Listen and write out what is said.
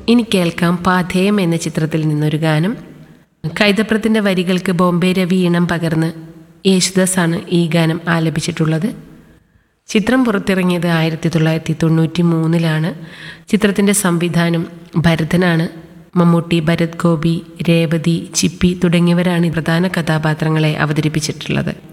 ഇനി കേൾക്കാം പാഥേയം എന്ന ചിത്രത്തിൽ നിന്നൊരു ഗാനം. കൈതപ്രത്തിൻ്റെ വരികൾക്ക് ബോംബെ രവി ഈണം പകർന്ന് യേശുദാസാണ് ഈ ഗാനം ആലപിച്ചിട്ടുള്ളത്. ചിത്രം പുറത്തിറങ്ങിയത് 1993 ചിത്രത്തിൻ്റെ സംവിധാനം ഭരതനാണ്. മമ്മൂട്ടി, ഭരത് ഗോപി, രേവതി, ചിപ്പി തുടങ്ങിയവരാണ് പ്രധാന കഥാപാത്രങ്ങളെ അവതരിപ്പിച്ചിട്ടുള്ളത്.